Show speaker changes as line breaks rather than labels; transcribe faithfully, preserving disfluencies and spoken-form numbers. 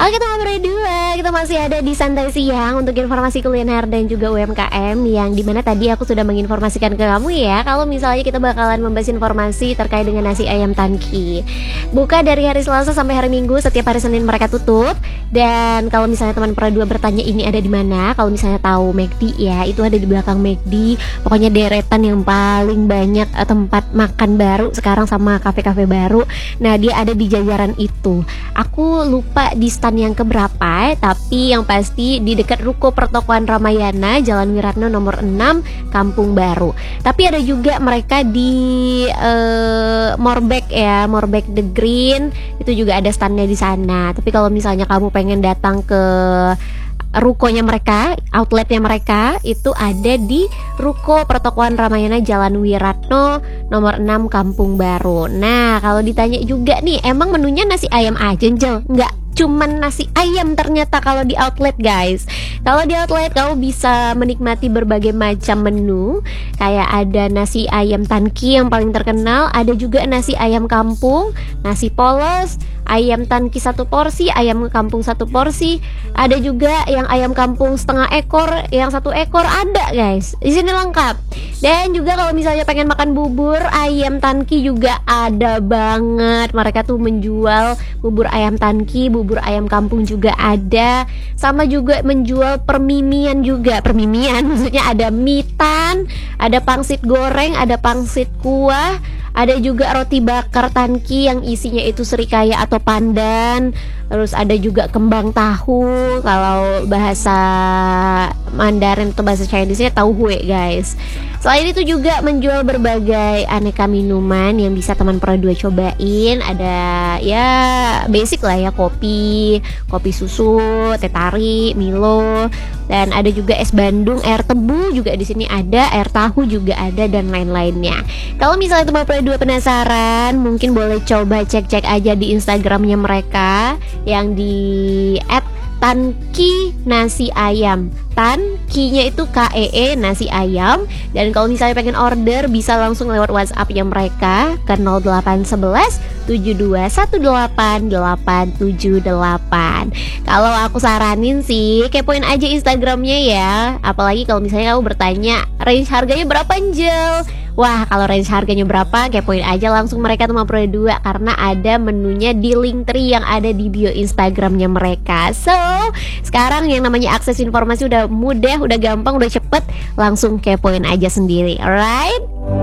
Oke teman berdua, kita masih ada di Santai Siang untuk informasi kuliner dan juga U M K M. Yang dimana tadi aku sudah menginformasikan ke kamu ya, kalau misalnya kita bakalan membahas informasi terkait dengan nasi ayam Tanki. Buka dari hari Selasa sampai hari Minggu, setiap hari Senin mereka tutup. Dan kalau misalnya teman berdua bertanya ini ada di mana, kalau misalnya tahu McD ya, itu ada di belakang McD. Pokoknya deretan yang paling banyak eh, tempat makan baru sekarang sama kafe-kafe baru. Nah dia ada di jajaran itu. Aku lupa di stand yang keberapa, tapi yang pasti di dekat Ruko Pertokoan Ramayana, Jalan Wiratno nomor enam, Kampung Baru. Tapi ada juga mereka di uh, Morbek ya, Morbek The Green, itu juga ada standnya di sana. Tapi kalau misalnya kamu pengen datang ke rukonya mereka, outletnya mereka, itu ada di Ruko Pertokoan Ramayana Jalan Wiratno nomor enam Kampung Baru. Nah kalau ditanya juga nih, emang menunya nasi ayam aja Njel? Enggak cuman nasi ayam ternyata kalau di outlet guys. Kalau di outlet kamu bisa menikmati berbagai macam menu. Kayak ada nasi ayam Tanki yang paling terkenal, ada juga nasi ayam kampung, nasi polos, ayam Tanki satu porsi, ayam kampung satu porsi, ada juga yang ayam kampung setengah ekor, yang satu ekor ada guys. Di sini lengkap. Dan juga kalau misalnya pengen makan bubur ayam Tanki juga ada banget. Mereka tuh menjual bubur ayam Tanki, bubur ayam kampung juga ada. Sama juga menjual permimian juga. Permimian maksudnya ada mitan, ada pangsit goreng, ada pangsit kuah, ada juga roti bakar Tanki yang isinya itu serikaya atau pandan. Terus ada juga kembang tahu, kalau bahasa Mandarin atau bahasa Chinese-nya tahu hue guys. Selain itu juga menjual berbagai aneka minuman yang bisa teman Pro dua cobain. Ada ya basic lah ya, kopi, kopi susu, teh tarik, Milo, dan ada juga es Bandung, air tebu juga di sini ada, air tahu juga ada, dan lain-lainnya. Kalau misalnya teman Pro dua penasaran, mungkin boleh coba cek-cek aja di Instagramnya mereka yang di et Tanki Nasi Ayam. Tankinya itu K E E nasi ayam. Dan kalau misalnya pengen order bisa langsung lewat WhatsApp-nya mereka ke nol delapan satu satu tujuh dua satu delapan delapan tujuh delapan. Kalau aku saranin sih kepoin aja Instagramnya ya. Apalagi kalau misalnya kamu bertanya range harganya berapa Njel. Wah kalau range harganya berapa, kepoin aja langsung mereka tuh Pro dua, karena ada menunya di link tree yang ada di bio Instagramnya mereka. So sekarang yang namanya akses informasi udah mudah, udah gampang, udah cepet, langsung kepoin aja sendiri. Alright.